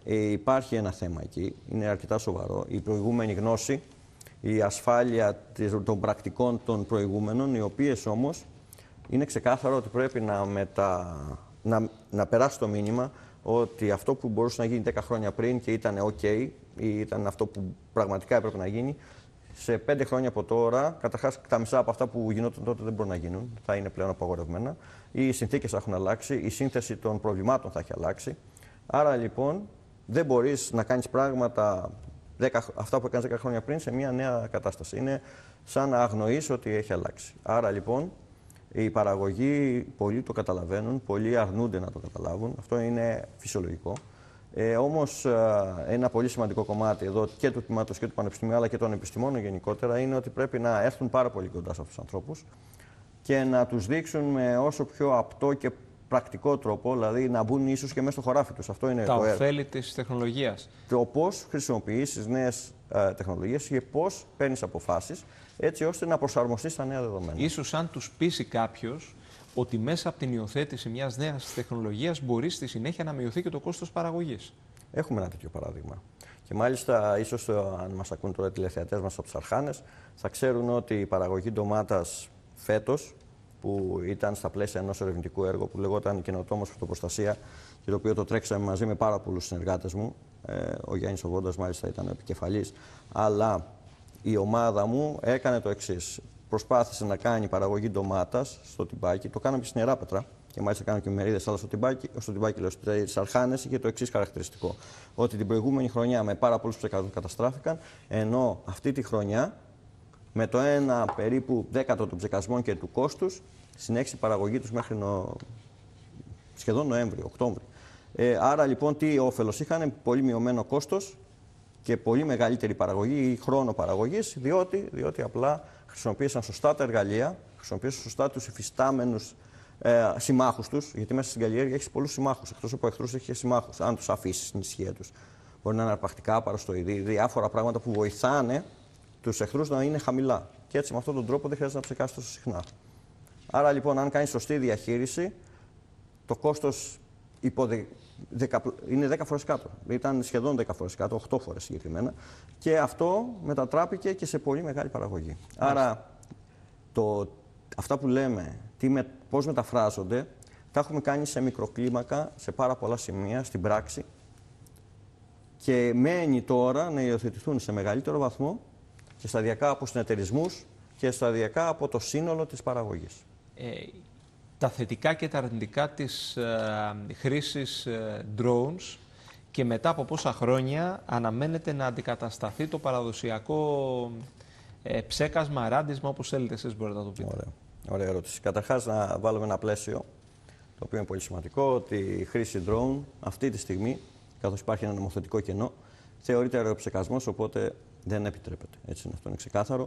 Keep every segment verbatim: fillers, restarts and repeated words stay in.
ε, υπάρχει ένα θέμα εκεί, είναι αρκετά σοβαρό. Η προηγούμενη γνώση, η ασφάλεια των πρακτικών των προηγούμενων, οι οποίες όμως είναι ξεκάθαρο ότι πρέπει να, μετα... να, να περάσει το μήνυμα ότι αυτό που μπορούσε να γίνει δέκα χρόνια πριν και ήταν OK, ή ήταν αυτό που πραγματικά έπρεπε να γίνει, σε πέντε χρόνια από τώρα, καταρχάς τα μισά από αυτά που γινόταν τότε δεν μπορούν να γίνουν, θα είναι πλέον απαγορευμένα. Οι συνθήκες θα έχουν αλλάξει, η σύνθεση των προβλημάτων θα έχει αλλάξει. Άρα λοιπόν δεν μπορείς να κάνεις πράγματα, δέκα, αυτά που έκανες δέκα χρόνια πριν, σε μια νέα κατάσταση. Είναι σαν να αγνοείς ότι έχει αλλάξει. Άρα λοιπόν οι παραγωγοί πολλοί το καταλαβαίνουν, πολλοί αρνούνται να το καταλάβουν. Αυτό είναι φυσιολογικό. Ε, όμως ένα πολύ σημαντικό κομμάτι εδώ και του τμήματος και του Πανεπιστημίου αλλά και των επιστημόνων γενικότερα είναι ότι πρέπει να έρθουν πάρα πολύ κοντά σε αυτούς τους ανθρώπους και να τους δείξουν με όσο πιο απτό και πρακτικό τρόπο, δηλαδή να μπουν ίσως και μέσα στο χωράφι τους. Αυτό είναι τα το ωφέλη της τεχνολογίας. Το πώς χρησιμοποιείς τις νέες ε, τεχνολογίες και πώς παίρνεις αποφάσεις έτσι ώστε να προσαρμοστείς στα νέα δεδομένα. Ίσως αν τους πείσει κάποιος ότι μέσα από την υιοθέτηση μιας νέας τεχνολογίας μπορεί στη συνέχεια να μειωθεί και το κόστος παραγωγής. Έχουμε ένα τέτοιο παράδειγμα. Και μάλιστα, ίσως αν μας ακούν τώρα οι τηλεθεατές μας από τις Αρχάνες, θα ξέρουν ότι η παραγωγή ντομάτας φέτος, που ήταν στα πλαίσια ενός ερευνητικού έργου που λεγόταν Καινοτόμος Φυτοπροστασία και το οποίο το τρέξαμε μαζί με πάρα πολλούς συνεργάτες μου, ε, ο Γιάννης Οβόντας μάλιστα ήταν ο επικεφαλής, αλλά η ομάδα μου έκανε το εξής. Προσπάθησε να κάνει παραγωγή ντομάτας στο τυμπάκι, το κάναμε και στην Ιεράπετρα και μάλιστα κάναμε και μερίδες, αλλά στο τυμπάκι, στο τυμπάκι λέω, στις Αρχάνες είχε το εξής χαρακτηριστικό. Ότι την προηγούμενη χρονιά με πάρα πολλούς ψεκαδούς καταστράφηκαν, ενώ αυτή τη χρονιά με το ένα περίπου δέκατο των ψεκασμών και του κόστους συνέχισε η παραγωγή τους μέχρι νο... σχεδόν Νοέμβριο, Οκτώβριο. Ε, άρα λοιπόν τι όφελος είχαν, πολύ μειωμένο κόστος και πολύ μεγαλύτερη παραγωγή ή χρόνο παραγωγής, διότι, διότι απλά χρησιμοποίησαν σωστά τα εργαλεία, χρησιμοποίησαν σωστά τους υφιστάμενους ε, συμμάχους τους, γιατί μέσα στην καλλιέργεια έχεις πολλούς συμμάχους. Εκτός από εχθρούς έχεις συμμάχους, αν τους αφήσεις στην ησυχία τους. Μπορεί να είναι αρπακτικά, παραστοειδή, διάφορα πράγματα που βοηθάνε τους εχθρούς να είναι χαμηλά. Και έτσι με αυτόν τον τρόπο δεν χρειάζεται να ψεκάσεις τόσο συχνά. Άρα λοιπόν, αν κάνεις σωστή διαχείριση, το κόστος υποδε... δεκα... είναι δέκα φορές κάτω. Ήταν σχεδόν δέκα φορές κάτω, οκτώ φορές συγκεκριμένα. Και αυτό μετατράπηκε και σε πολύ μεγάλη παραγωγή. Άρα, Άρα το... αυτά που λέμε, τι με... πώς μεταφράζονται, τα έχουμε κάνει σε μικροκλίμακα, σε πάρα πολλά σημεία, στην πράξη. Και μένει τώρα να υιοθετηθούν σε μεγαλύτερο βαθμό και σταδιακά από συνεταιρισμούς και σταδιακά από το σύνολο της παραγωγής. Ε, τα θετικά και τα αρνητικά της ε, χρήσης ε, drones και μετά από πόσα χρόνια αναμένεται να αντικατασταθεί το παραδοσιακό ε, ψέκασμα, ράντισμα, όπως θέλετε εσείς μπορείτε να το πείτε. Ωραία, ωραία ερώτηση. Καταρχάς να βάλουμε ένα πλαίσιο, το οποίο είναι πολύ σημαντικό, ότι η χρήση drone αυτή τη στιγμή, καθώς υπάρχει ένα νομοθετικό κενό, θεωρείται αεροψεκασμός, οπότε δεν επιτρέπεται. Έτσι είναι, αυτό είναι ξεκάθαρο.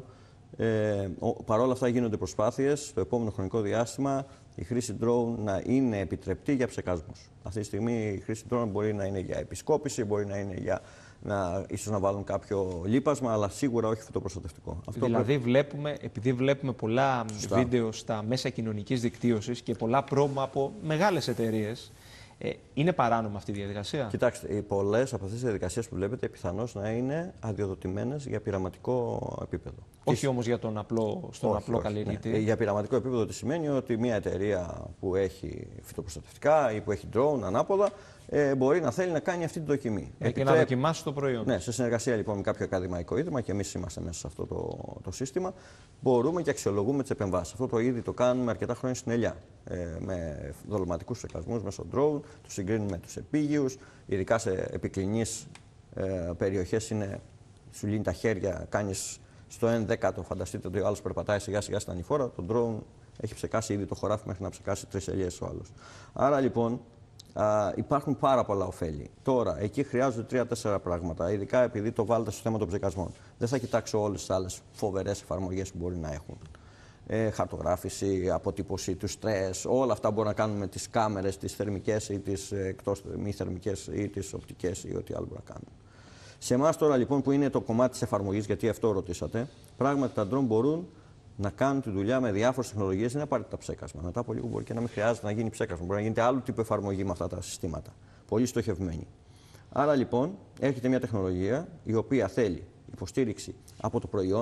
Ε, Παρ' όλα αυτά γίνονται προσπάθειες στο επόμενο χρονικό διάστημα η χρήση drone να είναι επιτρεπτή για ψεκασμούς. Αυτή τη στιγμή η χρήση drone μπορεί να είναι για επισκόπηση, μπορεί να είναι για να, ίσως να βάλουν κάποιο λείπασμα, αλλά σίγουρα όχι φυτοπροστατευτικό. Αυτό δηλαδή πρέπει... βλέπουμε, επειδή βλέπουμε πολλά Σωστά. βίντεο στα μέσα κοινωνικής δικτύωσης και πολλά πρόμο από μεγάλες εταιρείες, Ε, είναι παράνομη αυτή η διαδικασία? Κοιτάξτε, οι πολλές από αυτές τις διαδικασίες που βλέπετε πιθανώς να είναι αδειοδοτημένες για πειραματικό επίπεδο. Όχι Τι... όμως για τον απλό, στον όχι, απλό όχι, καλλιεργητή. Ναι. Για πειραματικό επίπεδο τι σημαίνει ότι μια εταιρεία που έχει φυτοπροστατευτικά ή που έχει drone ανάποδα ε, μπορεί να θέλει να κάνει αυτή τη δοκιμή. Ε, Επιτρέπ... Και να δοκιμάσει το προϊόν. Ναι, σε συνεργασία λοιπόν με κάποιο ακαδημαϊκό ίδρυμα και εμείς είμαστε μέσα σε αυτό το, το σύστημα, μπορούμε και αξιολογούμε τις επεμβάσεις. Αυτό το ήδη το κάνουμε αρκετά χρόνια στην Ελιά. Ε, με δολωματικούς ψεκασμούς μέσω drone, τους συγκρίνουμε με τους επίγειους, ειδικά σε επικλινείς ε, περιοχές είναι, σου λύνει τα χέρια, κάνεις στο ένα δέκατο, φανταστείτε ότι ο άλλος περπατάει σιγά σιγά στην ανηφόρα, το drone έχει ψεκάσει ήδη το χωράφι μέχρι να ψεκάσει τρεις ελιές ο άλλος. Άρα λοιπόν α, υπάρχουν πάρα πολλά ωφέλη. Τώρα, εκεί χρειάζονται τρία-τέσσερα πράγματα, ειδικά επειδή το βάλετε στο θέμα των ψεκασμών. Δεν θα κοιτάξω όλες τις άλλες φοβερές εφαρμογές που μπορεί να έχουν. Ε, χαρτογράφηση, αποτύπωση του στρες, όλα αυτά μπορούν να κάνουν με τις κάμερες, τις θερμικές ή τις εκτός μη θερμικές ή τις οπτικές ή ό,τι άλλο μπορούν να κάνουν. Σε εμάς τώρα λοιπόν που είναι το κομμάτι της εφαρμογής, γιατί αυτό ρωτήσατε, πράγματι τα drone μπορούν να κάνουν τη δουλειά με διάφορες τεχνολογίες, δεν είναι απαραίτητα ψέκασμα. Μετά από λίγο μπορεί και να μην χρειάζεται να γίνει ψέκασμα. Μπορεί να γίνεται άλλου τύπου εφαρμογή με αυτά τα συστήματα. Πολύ στοχευμένη. Άρα λοιπόν έρχεται μια τεχνολογία η οποία θέλει υποστήριξη από το προϊόν.